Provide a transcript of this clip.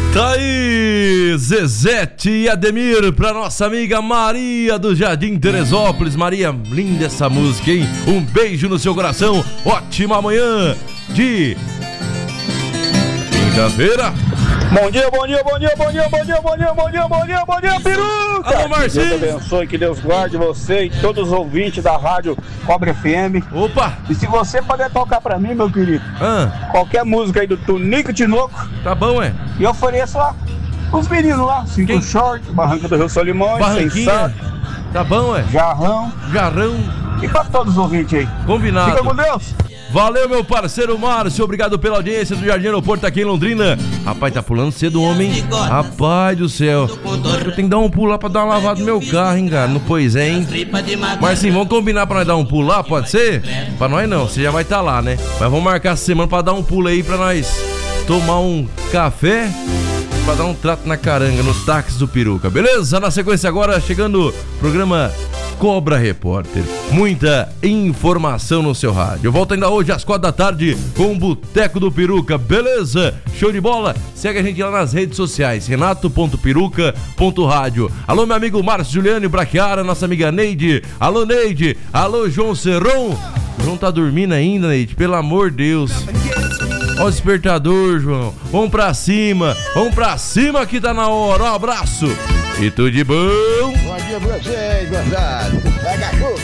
Tá aí, Zezete e Ademir pra nossa amiga Maria do Jardim Teresópolis. Maria, linda essa música, hein? Um beijo no seu coração. Ótima manhã de quinta-feira. Bom dia, bom dia, bom dia, bom dia, bom dia, bom dia, bom dia, bom dia, bom dia, Peruca! Alô, Marcinho! Que Deus abençoe, que Deus guarde você e todos os ouvintes da rádio Cobre FM. Opa! E se você puder tocar pra mim, meu querido, qualquer música aí do Tunico Tinoco, tá bom, é? E eu ofereço lá os meninos lá, Cinco Short, Barranca do Rio Solimões, Barranquinha, tá bom, é? Jarrão e pra todos os ouvintes aí. Combinado. Fica com Deus! Valeu, meu parceiro Márcio, obrigado pela audiência do Jardim Aeroporto aqui em Londrina. Rapaz, tá pulando cedo, homem. Rapaz do céu. Eu tenho que dar um pulo lá pra dar uma lavada no meu carro, hein, cara. No pois é, hein. Mas sim, vamos combinar pra nós dar um pulo lá, pode ser? Pra nós não, você já vai estar lá, né? Mas vamos marcar essa semana pra dar um pulo aí pra nós tomar um café, pra dar um trato na caranga nos táxis do Peruca, beleza? Na sequência agora, chegando o programa Cobra Repórter. Muita informação no seu rádio. Eu volto ainda hoje às 4 da tarde com o Boteco do Peruca, beleza? Show de bola? Segue a gente lá nas redes sociais, renato.peruca.rádio. Alô, meu amigo Márcio Juliano Brachiara, nossa amiga Neide. Alô, Neide. Alô, João Serron. O João tá dormindo ainda, Neide? Pelo amor de Deus. Ó o despertador, João. Vamos pra cima que tá na hora. Um abraço. E tudo de bom. Bom dia pra vocês, gozado. Vai, cachorro.